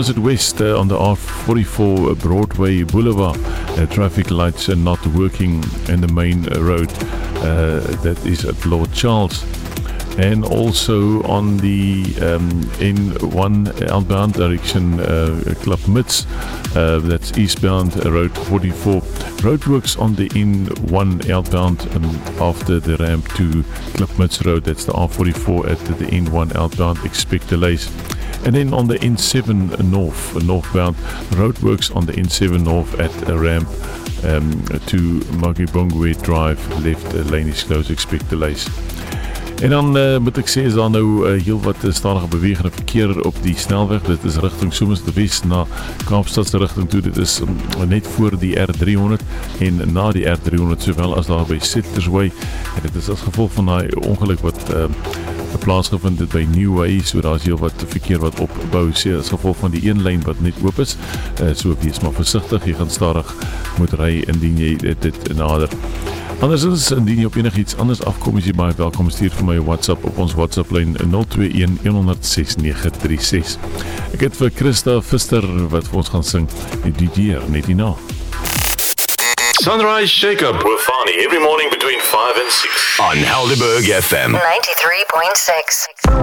Opposite west on the R44 Broadway Boulevard, traffic lights are not working in the main road, that is at Lord Charles. And also on the N1 outbound direction, Klapmuts, that's eastbound Road 44. Roadworks on the N1 outbound after the ramp to Klapmuts Road, that's the R44 at the N1 outbound, expect delays. And then on the N7 northbound, roadworks on the N7 north at a ramp to Magibongwe Drive, left lane is closed, expect delays. En dan moet ek sê is daar nou heel wat stadige bewegende verkeer op die snelweg. Dit is rigting Somerset West na Kaapstadse rigting toe. Dit is net voor die R300 en na die R300 sowel as daar by Settlers Way. En dit is as gevolg van daai ongeluk wat plaasgevind het by Newway, so daar is heel wat verkeer wat opbou, sê as gevolg van die een lyn wat net oop is, so wees maar versigtig, jy gaan stadig moet ry indien jy dit nader. Andersins, indien jy op enigiets anders afkom, is jy baie welkom, stuur vir my WhatsApp op ons WhatsApp lyn 021 100 6936. Ek het vir Christa Pfister wat vir ons gaan sing, die DJ net hierna. Sunrise Shake-Up with Fani every morning between 5 and 6 on Helderberg FM 93.6.